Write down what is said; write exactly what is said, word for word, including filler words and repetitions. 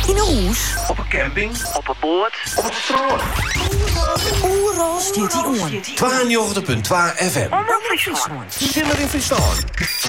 In een hoes. Op een camping. Op een boot. Op het strand. Oeral stiert hij on. tweeënnegentig komma twee F M. Omroep Friesland. Stiller in Friesland.